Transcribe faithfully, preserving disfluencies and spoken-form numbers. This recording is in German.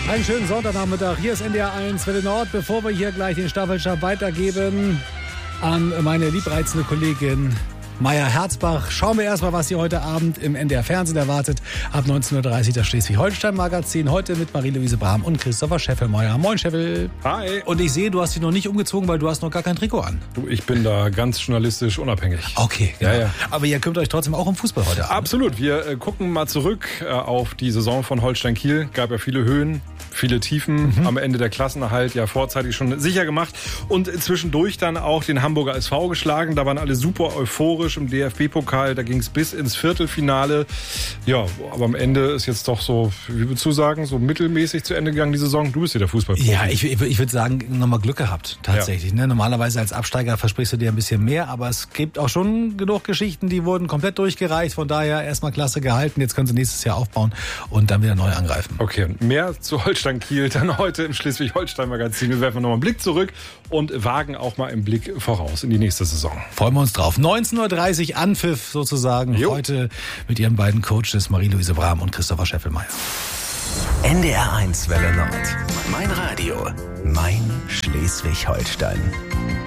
Einen schönen Sonntagnachmittag. Hier ist N D R eins Welle Nord. Bevor wir hier gleich den Staffelstab weitergeben an meine liebreizende Kollegin Maya Herzbach, schauen wir erstmal, was Sie heute Abend im N D R Fernsehen erwartet. Ab neunzehn Uhr dreißig das Schleswig-Holstein-Magazin. Heute mit Marie-Louise Brahm und Christopher Scheffelmeier. Moin, Scheffel. Hi. Und ich sehe, du hast dich noch nicht umgezogen, weil du hast noch gar kein Trikot an. Du, ich bin da ganz journalistisch unabhängig. Okay, genau. Ja, ja. Aber ihr kümmert euch trotzdem auch um Fußball heute Abend. Absolut. Wir äh, gucken mal zurück äh, auf die Saison von Holstein Kiel. Gab ja viele Höhen, viele Tiefen. Mhm. Am Ende der Klassenerhalt ja vorzeitig schon sicher gemacht. Und zwischendurch dann auch den Hamburger S V geschlagen. Da waren alle super euphorisch im D F B-Pokal. Da ging es bis ins Viertelfinale. Ja, aber am Ende ist jetzt doch so, wie würdest du sagen, so mittelmäßig zu Ende gegangen die Saison. Du bist ja der Fußballprofi. Ja, ich, ich, ich würde sagen, nochmal Glück gehabt, tatsächlich. Ja. Ne? Normalerweise als Absteiger versprichst du dir ein bisschen mehr, aber es gibt auch schon genug Geschichten, die wurden komplett durchgereicht. Von daher erstmal klasse gehalten. Jetzt können sie nächstes Jahr aufbauen und dann wieder neu angreifen. Okay, und mehr zu Holstein Kiel dann heute im Schleswig-Holstein-Magazin. Wir werfen nochmal einen Blick zurück und wagen auch mal einen Blick voraus in die nächste Saison. Freuen wir uns drauf. neunzehn Uhr dreißig Anpfiff sozusagen. Jo. Heute mit ihren beiden Coaches Marie-Louise Brahm und Christopher Scheffelmeier. N D R eins Welle Nord. Mein Radio. Mein Schleswig-Holstein.